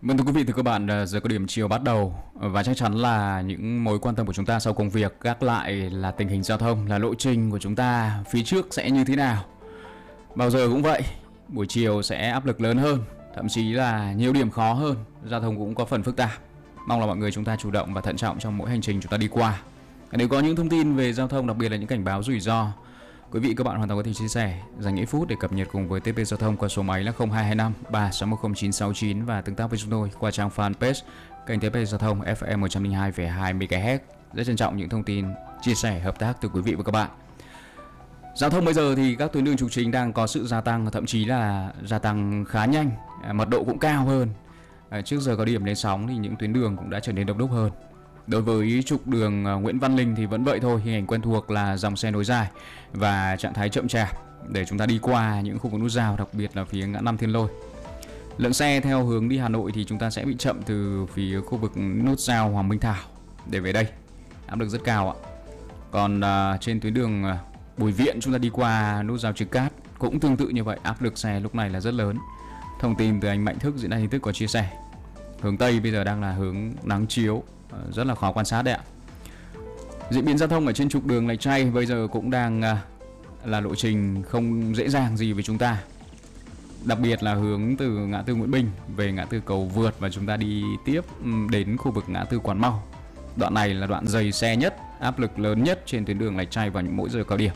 Vâng thưa quý vị, thưa các bạn, giờ có điểm chiều bắt đầu và chắc chắn là những mối quan tâm của chúng ta sau công việc gác lại là tình hình giao thông, là lộ trình của chúng ta phía trước sẽ như thế nào. Bao giờ cũng vậy, buổi chiều sẽ áp lực lớn hơn, thậm chí là nhiều điểm khó hơn, giao thông cũng có phần phức tạp. Mong là mọi người chúng ta chủ động và thận trọng trong mỗi hành trình chúng ta đi qua. Nếu có những thông tin về giao thông, đặc biệt là những cảnh báo rủi ro, quý vị các bạn hoàn toàn có thể chia sẻ, dành ít phút để cập nhật cùng với TP Giao thông qua số máy là 0225 361 0969 và tương tác với chúng tôi qua trang fanpage kênh TP Giao thông FM 102,2 MHz. Rất trân trọng những thông tin chia sẻ hợp tác từ quý vị và các bạn. Giao thông bây giờ thì các tuyến đường trục chính đang có sự gia tăng, thậm chí là gia tăng khá nhanh, mật độ cũng cao hơn. Trước giờ có điểm lên sóng thì những tuyến đường cũng đã trở nên đông đúc hơn. Đối với trục đường Nguyễn Văn Linh thì vẫn vậy thôi, hình ảnh quen thuộc là dòng xe nối dài và trạng thái chậm chạp để chúng ta đi qua những khu vực nút giao, đặc biệt là phía ngã năm Thiên Lôi. Lượng xe theo hướng đi Hà Nội thì chúng ta sẽ bị chậm từ phía khu vực nút giao Hoàng Minh Thảo để về đây, áp lực rất cao ạ. Còn trên tuyến đường Bùi Viện chúng ta đi qua nút giao Trư Cát cũng tương tự như vậy, áp lực xe lúc này là rất lớn. Thông tin từ anh Mạnh Thức, diễn đàn tin tức có chia sẻ. Hướng Tây bây giờ đang là hướng nắng chiếu, rất là khó quan sát đấy ạ. Diễn biến giao thông ở trên trục đường Lạch Tray bây giờ cũng đang là lộ trình không dễ dàng gì với chúng ta. Đặc biệt là hướng từ ngã tư Nguyễn Bình về ngã tư Cầu Vượt và chúng ta đi tiếp đến khu vực ngã tư Quán Mau. Đoạn này là đoạn dày xe nhất, áp lực lớn nhất trên tuyến đường Lạch Tray vào mỗi giờ cao điểm.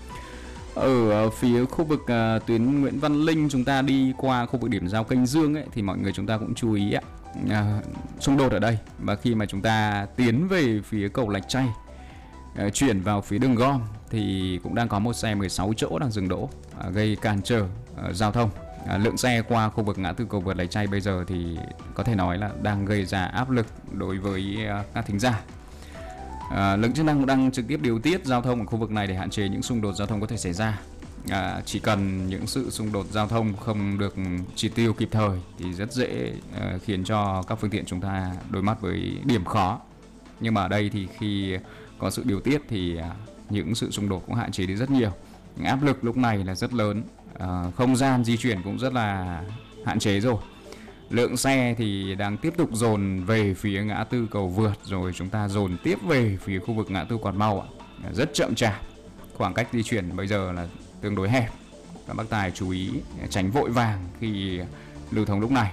Ở phía khu vực tuyến Nguyễn Văn Linh chúng ta đi qua khu vực điểm giao Kênh Dương ấy, thì mọi người chúng ta cũng chú ý xung đột ở đây. Và khi mà chúng ta tiến về phía cầu Lạch Tray, chuyển vào phía đường gom thì cũng đang có một xe 16 chỗ đang dừng đỗ, gây cản trở giao thông. Lượng xe qua khu vực ngã tư Cầu Vượt Lạch Tray bây giờ thì có thể nói là đang gây ra áp lực đối với các thính giả. Lực lượng chức năng cũng đang trực tiếp điều tiết giao thông ở khu vực này để hạn chế những xung đột giao thông có thể xảy ra. Chỉ cần những sự xung đột giao thông không được chỉ tiêu kịp thời thì rất dễ khiến cho các phương tiện chúng ta đối mặt với điểm khó. Nhưng mà ở đây thì khi có sự điều tiết thì những sự xung đột cũng hạn chế đi rất nhiều. Áp lực lúc này là rất lớn, không gian di chuyển cũng rất là hạn chế rồi. Lượng xe thì đang tiếp tục dồn về phía ngã tư Cầu Vượt, rồi chúng ta dồn tiếp về phía khu vực ngã tư Quán Mau, rất chậm chạp. Khoảng cách di chuyển bây giờ là tương đối hẹp. Các bác tài chú ý tránh vội vàng khi lưu thông lúc này.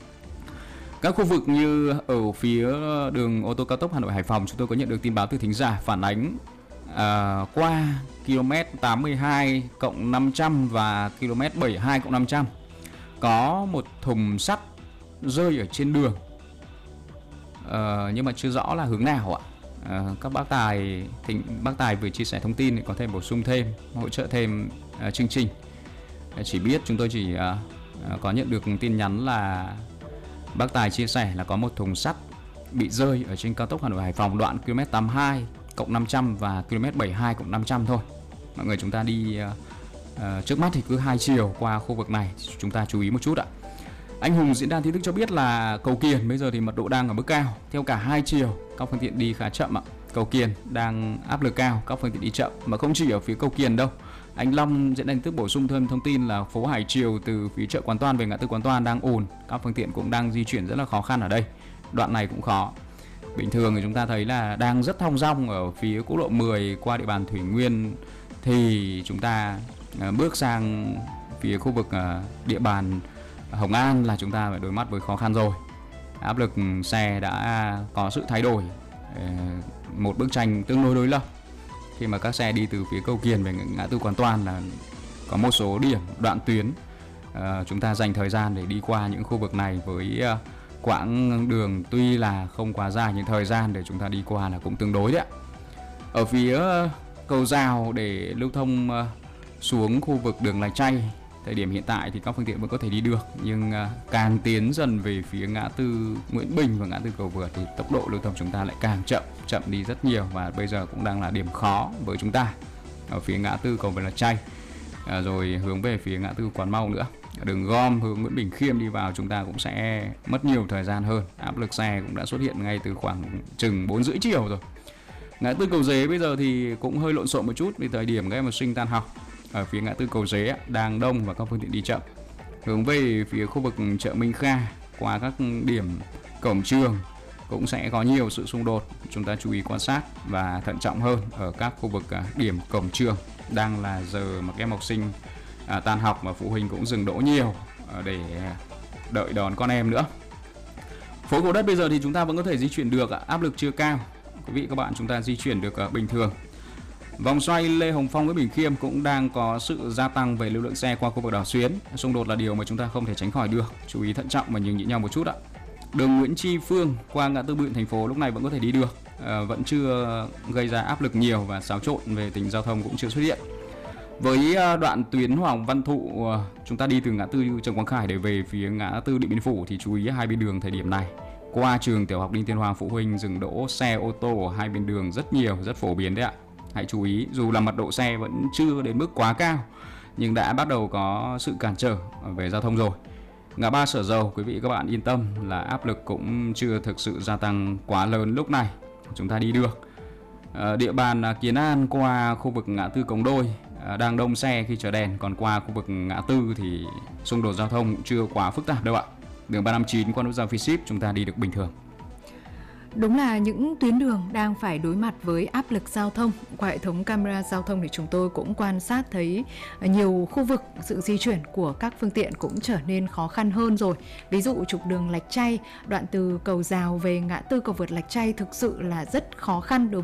Các khu vực như ở phía đường ô tô cao tốc Hà Nội Hải Phòng, chúng tôi có nhận được tin báo từ thính giả phản ánh qua km 82 cộng 500 và km 72 cộng 500 có một thùng sắt rơi ở trên đường, nhưng mà chưa rõ là hướng nào ạ. Các bác tài vừa chia sẻ thông tin để có thể bổ sung thêm, hỗ trợ thêm chương trình. Chỉ biết chúng tôi chỉ có nhận được tin nhắn là bác tài chia sẻ là có một thùng sắt bị rơi ở trên cao tốc Hà Nội Hải Phòng đoạn km 82 cộng 500 và km 72 cộng 500 thôi. Mọi người chúng ta đi trước mắt thì cứ hai chiều qua khu vực này, chúng ta chú ý một chút ạ. Anh Hùng, diễn đàn tin tức cho biết là cầu Kiền bây giờ thì mật độ đang ở mức cao theo cả hai chiều, các phương tiện đi khá chậm ạ. Cầu Kiền đang áp lực cao, các phương tiện đi chậm, mà không chỉ ở phía cầu Kiền đâu. Anh Long, diễn đàn tin tức bổ sung thêm thông tin là phố Hải Triều từ phía chợ Quán Toan về ngã tư Quán Toan đang ùn, các phương tiện cũng đang di chuyển rất là khó khăn ở đây. Đoạn này cũng khó. Bình thường thì chúng ta thấy là đang rất thong dong ở phía quốc lộ 10 qua địa bàn Thủy Nguyên, thì chúng ta bước sang phía khu vực địa bàn Hồng An là chúng ta phải đối mặt với khó khăn rồi. Áp lực xe đã có sự thay đổi, một bức tranh tương đối đối lập khi mà các xe đi từ phía cầu Kiền về ngã tư Quán Toan là có một số điểm đoạn tuyến chúng ta dành thời gian để đi qua những khu vực này với quãng đường tuy là không quá dài nhưng thời gian để chúng ta đi qua là cũng tương đối đấy ạ. Ở phía cầu Rào để lưu thông xuống khu vực đường Lạch Tray, thời điểm hiện tại thì các phương tiện vẫn có thể đi được, nhưng càng tiến dần về phía ngã tư Nguyễn Bình và ngã tư Cầu Vượt thì tốc độ lưu thông chúng ta lại càng chậm đi rất nhiều, và bây giờ cũng đang là điểm khó với chúng ta ở phía ngã tư Cầu Vượt Lạch Tray, rồi hướng về phía ngã tư Quán Mau nữa. Đường gom hướng Nguyễn Bình Khiêm đi vào chúng ta cũng sẽ mất nhiều thời gian hơn. Áp lực xe cũng đã xuất hiện ngay từ khoảng chừng 4 rưỡi chiều rồi. Ngã tư Cầu Giế bây giờ thì cũng hơi lộn xộn một chút vì thời điểm các em học sinh tan học. Ở phía ngã tư Cầu Giế đang đông và các phương tiện đi chậm. Hướng về phía khu vực chợ Minh Kha qua các điểm cổng trường cũng sẽ có nhiều sự xung đột. Chúng ta chú ý quan sát và thận trọng hơn ở các khu vực điểm cổng trường. Đang là giờ mà các em học sinh tan học và phụ huynh cũng dừng đỗ nhiều để đợi đón con em nữa. Phố Cầu Đất bây giờ thì chúng ta vẫn có thể di chuyển được, áp lực chưa cao. Quý vị các bạn, chúng ta di chuyển được bình thường. Vòng xoay Lê Hồng Phong với Bình Khiêm cũng đang có sự gia tăng về lưu lượng xe qua khu vực đảo Xuyến. Xung đột là điều mà chúng ta không thể tránh khỏi được. Chú ý thận trọng và nhường nhịn nhau một chút ạ. Đường Nguyễn Tri Phương qua ngã tư Bưu Điện Thành phố lúc này vẫn có thể đi được, vẫn chưa gây ra áp lực nhiều và xáo trộn về tình giao thông cũng chưa xuất hiện. Với đoạn tuyến Hoàng Văn Thụ, chúng ta đi từ ngã tư Trần Quang Khải để về phía ngã tư Điện Biên Phủ thì chú ý hai bên đường thời điểm này. Qua trường tiểu học Đinh Tiên Hoàng, phụ huynh dừng đỗ xe ô tô ở hai bên đường rất nhiều, rất phổ biến đấy ạ. Hãy chú ý, dù là mật độ xe vẫn chưa đến mức quá cao nhưng đã bắt đầu có sự cản trở về giao thông rồi. Ngã ba Sở Dầu, quý vị các bạn yên tâm là áp lực cũng chưa thực sự gia tăng quá lớn lúc này, chúng ta đi được. Địa bàn Kiến An qua khu vực ngã tư Cống Đôi đang đông xe khi chờ đèn, còn qua khu vực ngã tư thì xung đột giao thông cũng chưa quá phức tạp đâu ạ. Đường 359 qua nút giao Phi Ship chúng ta đi được bình thường. Đúng là những tuyến đường đang phải đối mặt với áp lực giao thông. Qua hệ thống camera giao thông thì chúng tôi cũng quan sát thấy nhiều khu vực sự di chuyển của các phương tiện cũng trở nên khó khăn hơn rồi. Ví dụ trục đường Lạch Tray, đoạn từ cầu Rào về ngã tư cầu vượt Lạch Tray thực sự là rất khó khăn đối với